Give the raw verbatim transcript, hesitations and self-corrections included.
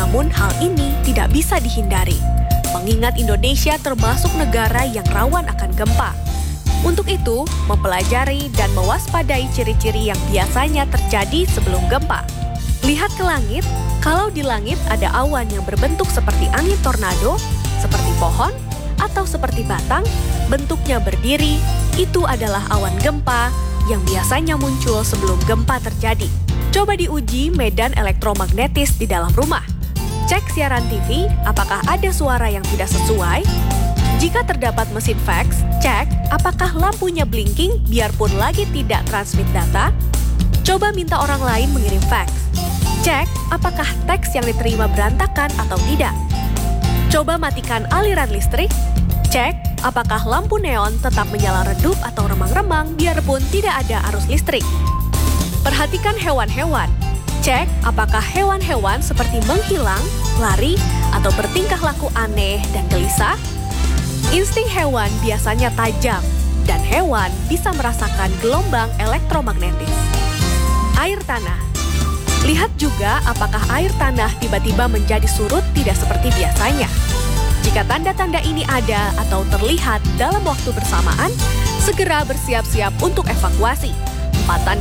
Namun hal ini tidak bisa dihindari, mengingat Indonesia termasuk negara yang rawan akan gempa. Untuk itu, mempelajari dan mewaspadai ciri-ciri yang biasanya terjadi sebelum gempa. Lihat ke langit, kalau di langit ada awan yang berbentuk seperti angin tornado, seperti pohon, atau seperti batang, bentuknya berdiri, itu adalah awan gempa yang biasanya muncul sebelum gempa terjadi. Coba diuji medan elektromagnetis di dalam rumah. Cek siaran T V, apakah ada suara yang tidak sesuai? Jika terdapat mesin fax, cek apakah lampunya blinking biarpun lagi tidak transmit data. Coba minta orang lain mengirim fax. Cek apakah teks yang diterima berantakan atau tidak. Coba matikan aliran listrik. Cek apakah lampu neon tetap menyala redup atau remang-remang biarpun tidak ada arus listrik. Perhatikan hewan-hewan. Cek apakah hewan-hewan seperti menghilang, lari, atau bertingkah laku aneh dan gelisah. Insting hewan biasanya tajam, dan hewan bisa merasakan gelombang elektromagnetis. Air tanah. Lihat juga apakah air tanah tiba-tiba menjadi surut tidak seperti biasanya. Jika tanda-tanda ini ada atau terlihat dalam waktu bersamaan, segera bersiap-siap untuk evakuasi. Empat tanda